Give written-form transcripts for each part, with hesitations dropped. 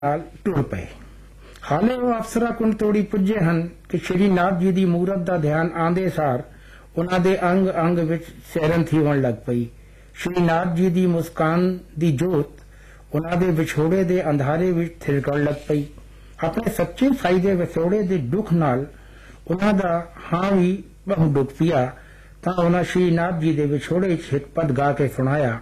ਨਾਲ ਟੁਰ ਪਏ। ਹਾਲੇ ਉਹ ਅਫਸਰਾਂ ਕੋਲ ਤੋੜੀ ਪੁੱਜੇ ਹਨ ਕਿ ਸ਼੍ਰੀ ਨਾਥ ਜੀ ਦੀ ਮੂਰਤ ਦਾ ਧਿਆਨ ਆਂਦੇ ਸਾਰ ਉਹਨਾਂ ਦੇ ਅੰਗ ਅੰਗ ਵਿੱਚ ਸੈਰਨ ਥੀਵਣ ਲੱਗ ਪਈ। ਸ਼੍ਰੀ ਨਾਥ ਜੀ ਦੀ ਮੁਸਕਾਨ ਦੀ ਜੋਤ ਉਹਨਾਂ ਦੇ ਵਿਛੋੜੇ ਦੇ ਅੰਧਾਰੇ ਵਿੱਚ ਥਿਰਕਣ ਲੱਗ ਪਈ। ਆਪਣੇ ਸੱਚੇ ਸਾਈ ਦੇ ਵਿਛੋੜੇ ਦੇ ਦੁੱਖ ਨਾਲ ਉਹਨਾਂ ਦਾ ਹਾਂ ਵੀ ਬਹੁਤ ਦੁੱਖ ਪਿਆ ਤਾਂ ਉਹਨਾਂ ਸ਼੍ਰੀ ਨਾਥ ਜੀ ਦੇ ਵਿਛੋੜੇ 'ਚ ਇੱਕ ਪਦ ਗਾ ਕੇ ਸੁਣਾਇਆ।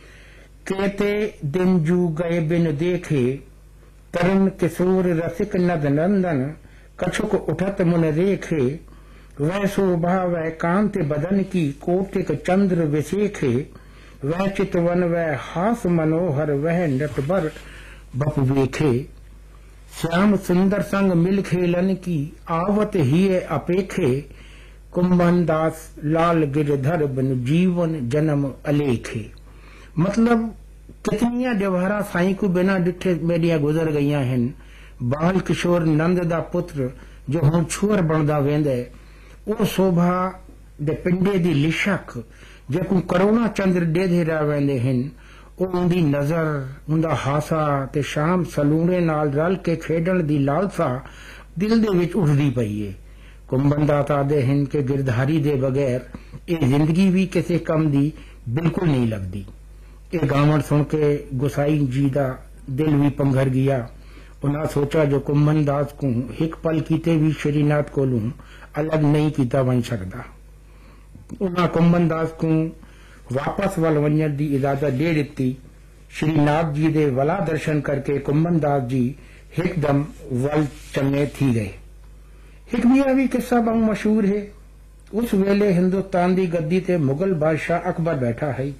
कहते दिन जू गए बिन देखे तरुण किशोर रसिक नद नंदन कछुक उठत मुन रेखे वह शोभा वह कांत बदन की कोटिक चंद्र विशेखे वह चितवन वह हास मनोहर वह नटबर बप वेखे श्याम सुंदर संग मिल खेलन की आवत ही अपेखे कुंभन दास लाल गिरधर बन जीवन जन्म अलेखे। मतलब कितनियां जवाहरा साईं को बिना डिठे मेरिया गुजर गई हैं। बाल किशोर नंद दा पुत्र जो हुण छुअर बनदा वेंदे ਉਹ शोभा दे पिंडे दी लिशक जेको करोना चंद्र डेधे रह वेंदे हैं उनकी नजर उनका हासा ते शाम सलूणे नाल रल के खेडण दी लालसा दिल दे विच उठदी पई है। कुंभनदास आदे हैं कि गिरधारी दे बगैर ये जिंदगी भी किसी कम दी बिल्कुल नहीं लगदी। ये गावण सुन के गुसाई जी का दिल भी पंघर गया। उन्हें सोचा जो कुंभन दास को एक पल कीते भी श्रीनाथ को अलग नहीं किया बन सकता। उन्हें कुंभन दास को वापस वल वंजण की इजाजत दे दी। श्रीनाथ जी दे वला दर्शन करके कुंभन दास जी एकदम वल चंगे थी गए। एक मेरा भी किस्सा बहुत मशहूर है। उस वेले हिंदुस्तान की गद्दी ते मुगल बादशाह अकबर बैठा है।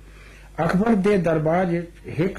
अकबर दे दरबार एक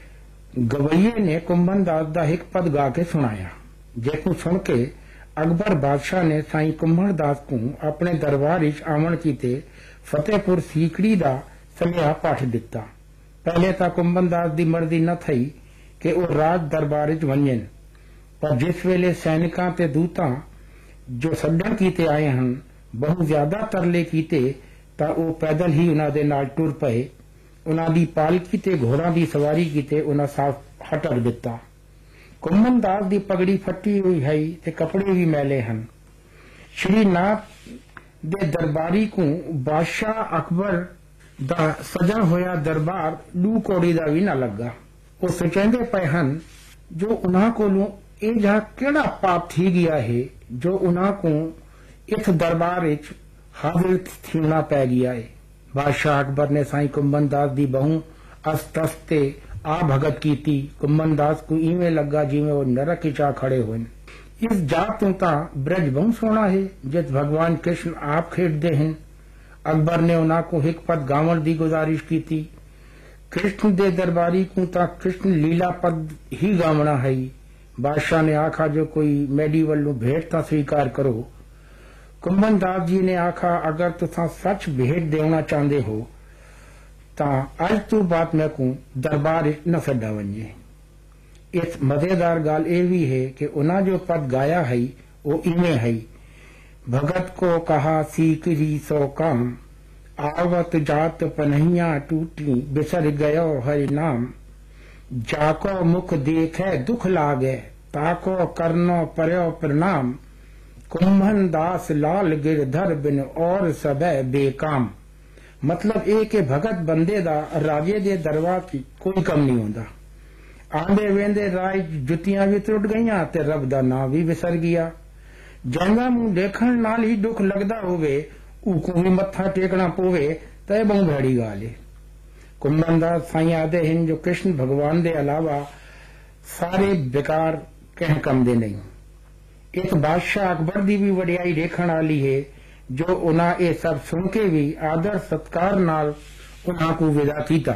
गवैये ने कुंभन दास दा एक पद गा के सुनाया जेको सुन के अकबर बादशाह ने साईं कुंभन दास को अपने दरबार आवन कीते फतेहपुर सीकड़ी दा सनेहा पाठ दिता। पहले तो कुंभन दास दी मर्जी न थई कि वो राज दरबार वंजन, पर जिस वेले सैनिकां ते दूतां जो सड्डण कीते आए हन बहुत ज्यादा तरले कीते तां वो पैदल ही उन्हां दे नाल टुर पए। उन्हां दी पालकी ते घोड़ां दी सवारी कीते उन्हां साफ हटक दिता। कुंभन दास दी पगड़ी फटी हुई है ते कपड़े भी मैले हन। श्री नाथ दे दरबारी को बादशाह अकबर दा सजा होया दरबार लू कौड़ी दा भी ना लगा। वो सोचेंदे पे हन जो उन्हां कोलों ये जा केड़ा पाप थी गया है जो उन्हां को इस दरबार विच हाजिर थीना पै गया है। बादशाह अकबर ने साईं कुंभन दास दी बहु अस्तस्ते आ भगत कीती। कुंभन दास को इवें लगा जिवें वो नरक चा खड़े हुए। इस जात तो ता ब्रज बहुत सोना है जिस भगवान कृष्ण आप खेडते हैं। अकबर ने उन्हां को एक पद गावण दी गुजारिश की थी। कृष्ण दे दरबारी को ता कृष्ण लीला पद ही गावना है। बादशाह ने आखा जो कोई मेडी वालों भेंट ता स्वीकार करो। कुंभन दास जी ने आखा अगर तुसा सच भेंट देना चाहते हो ता अज तो बात मैं को दरबार न सड्डा वजे। इस मजेदार गाल ये भी है कि उन्हें जो पद गाया है वो इवें है। भगत को कहा सीकरी सो काम आवत जात पनहिया टूटी बिसर गयो हरि नाम जाको मुख देखे दुख लागे ताको करनो पर्यो प्रणाम कुंभन दास लाल गिरधर बिन और सबे बेकाम। मतलब ये कि भगत बंदे दा राजे दे दरबार की कोई कम नहीं होंदा। आंदे वेंदे राज जुतियां भी टुट गईयां ते रब दा नाम भी विसर गया। जंगा मुंह देखण नाल ही दुख लगदा होवे ऊको भी मत्था टेकना पोवे ते बहु भैड़ी गाल है। कुंभन दास साईं आदे हैं जो कृष्ण भगवान दे अलावा सारे बेकार कह कम दे नहीं। एक बादशाह अकबर दी भी वडियाई देखण वाली है जो उन्हें ये सब सुन के भी आदर सत्कार नाल उन्हां को विदा कीता।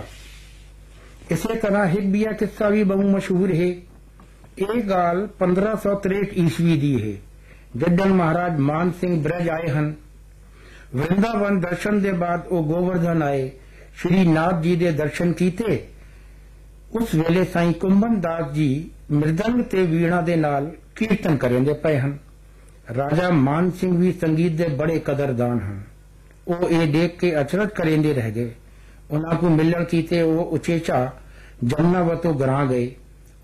इसी तरह एक बिया किस्सा भी बहु मशहूर है। ये गाल 1563 ईस्वी दी है। जदन महाराज मान सिंह ब्रज आए हन। वृंदावन दर्शन दे बाद वो गोवर्धन आए। श्री नाथ जी दे दर्शन कीते। उस वेले साईं कुंभन दास जी मृदंग ते वीणा दे नाल कीर्तन करेंदे पे हन। राजा मान सिंह भी संगीत दे बड़े कदरदान हन। वो ये देख के अचरज करेंदे रह गए। उन्हां को मिलन कीते वो उचेचा जमुनावतों गरां गए।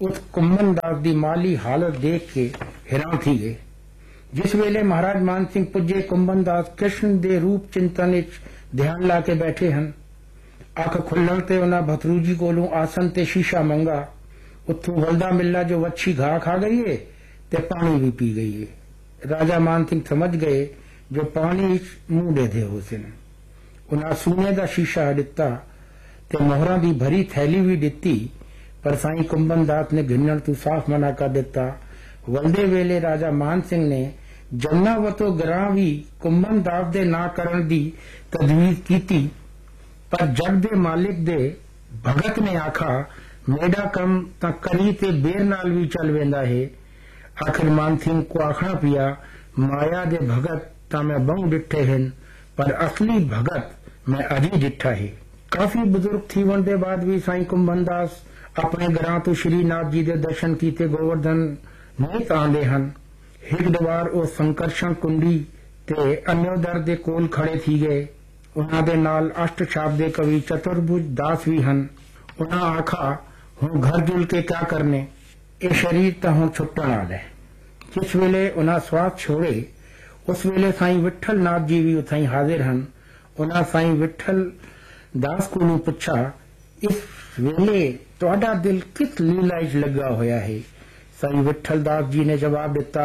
उस कुंभन दास की माली हालत देख के हैरान थी गए। जिस वेले महाराज मान सिंह पुजे कुंभन दास कृष्ण दे रूप चिंतन विच ध्यान ला के बैठे हन। अख खुलण ते उन्हां भतरू जी कोलों आसन ते शीशा मंगा। उत्थों वलदा मिल्ला जो वच्छी घा खा गई है ते पानी भी पी गई है। राजा मान सिंह समझ गए जो पानी मुंह देदे हो सन। उन्हां सूने दा शीशा दिता ते मोहरां दी भरी थैली भी दिती, पर साईं कुंभन दास ने घिनण तू साफ मना कर दिता। वलदे वेले राजा मान सिंह ने जमुना वतो ग्रां भी कुंभन दास दे ना करन दी तजवीज कीती, पर जग दे मालिक दे भगत ने आखा मेरा कम तां करी ते बेर नाल भी चल वेंदा है। आखिर मान सिंह को आखना पिया माया दे भगत तां मैं बहु डिठे हैं, पर असली भगत मैं अजी डिठा है। काफी बुजुर्ग थी वन दे बाद भी साईं कुंभन दास अपने ग्रां तो श्रीनाथ जी दे दर्शन कीते गोवर्धन नीत आंदे हन। हिक दवार ओ संकर्षण कुंडी ते अन्योदर दे कोल खड़े थी गए। उन्हां दे नाल अष्ट छाप दे कवि चतुर्भुज दास भी हन। उन्हां आखा हुण घर जुल के क्या करने, ये शरीर तां हुण छुट्टण वाला है। जिस वेले उन्हां श्वास छोड़े उस वेले साईं विठल नाथ जी भी उथाई हाजिर हन। उन्हां साईं विठल दास को पुछा इस वेले तुहाडा दिल किस लीला च लगा होया है। साईं विठल दास जी ने जवाब दिता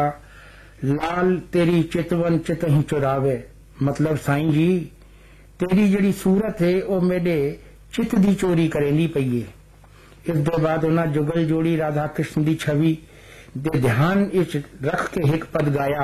लाल तेरी चितवन चित ही चुरावे। मतलब साईं जी तेरी जड़ी सूरत है वो मेरे चित दी चोरी करेंदी पई है। इस दे बाद उन्हें जुगल जोड़ी राधा कृष्ण दी छवि दे ध्यान इच रख के एक पद गाया।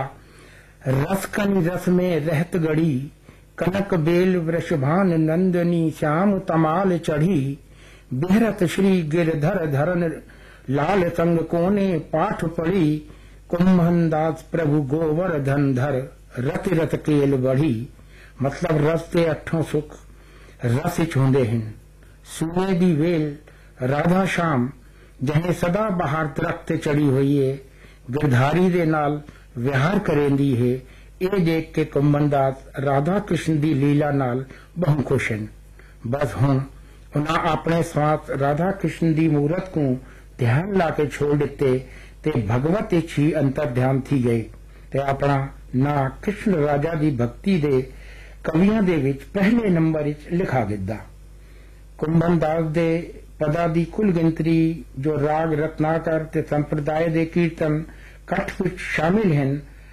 रस कन रस में रहत गड़ी कनक बेल वृषभान नंदनी श्याम तमाल चढ़ी बिहरत श्री गिरधर धरन लाल संग कोने पाठ पढ़ी कुंभन दास प्रभु गोवर्धन धर रत रत केल बढ़ी। मतलब रस के अठों सुख रस च होंदे हैं। सूए दी वेल राधा श्याम जहे सदा बहार दरख्त ते चढ़ी हुई है गिरधारी दे नाल विहार करेंदी है। ये देख के कुंभन दास राधा कृष्ण दी लीला नाल बहु खुश हैं। बस हुण उन्हां अपने स्वास राधा कृष्ण दी मूरत को ध्यान ला के छोड़ दिते ते भगवत इच ही अंतर ध्यान थी गए ते अपना ना कृष्ण राजा दी भक्ति दे कवियां दे विच पहले नंबर विच लिखा गिद्दा। कुंभन दास दे पदा दी कुल गिनतरी जो राग रत्नाकर ते संप्रदाय दे कीर्तन कठ विच शामिल हैं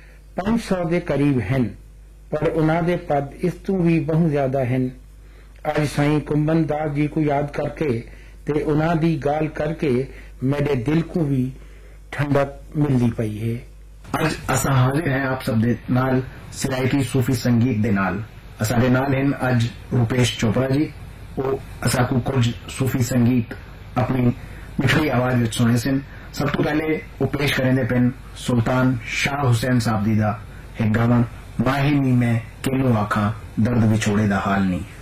500 दे करीब हैं, पर उन्हां दे पद इस तों भी बहुत ज्यादा हैं। आज साईं कुंभन दास जी को याद करके ते उन्हां दी गाल करके मेरे दिल को भी ठंडक मिलदी पई है। अज असा हाजिर हैं आप सब दे नाल सिराइती सूफी संगीत दे नाल। असाडे नाल हैं अज रूपेश चोपड़ा जी। वो असा को कुछ सूफी संगीत अपनी मिठड़ी आवाज विच सुने सन। सब तो पहले वो पेश करेंदे पेन सुल्तान शाह हुसैन साहब दी दा एक गावन माही नी मैं केनू आखा दर्द विछोड़े दा हाल नहीं।